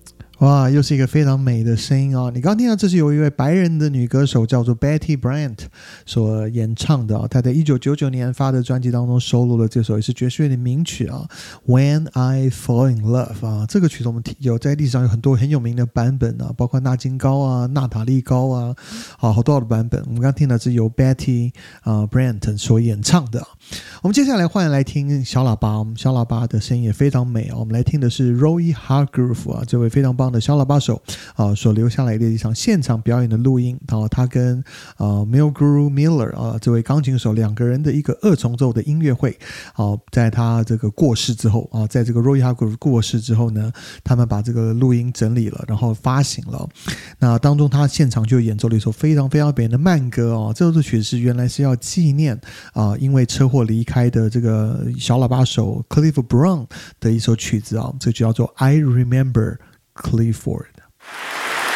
哇，又是一个非常美的声音哦！你刚刚听到这是由一位白人的女歌手叫做 Betty Brant 所演唱的她在1999年发的专辑当中收录了这首也是爵士乐的名曲When I Fall in Love 这个曲子我们有在历史上有很多很有名的版本包括纳金高娜塔莉高好多的版本。我们刚刚听的是由 Betty Brant 所演唱的。我们接下来换来听小喇叭，小喇叭的声音也非常美我们来听的是 Roy Hargrove 这位非常棒的小喇叭手所留下来的一场现场表演的录音他跟Mulgrew Miller 这位钢琴手两个人的一个二重奏的音乐会在他这个过世之后在这个 Roy Hargrove 过世之后呢，他们把这个录音整理了，然后发行了。那当中他现场就演奏了一首非常非常美的慢歌这首曲子原来是要纪念因为车祸离开的这个小喇叭手 Cliff Brown 的一首曲子这就叫做 I Remember Clifford。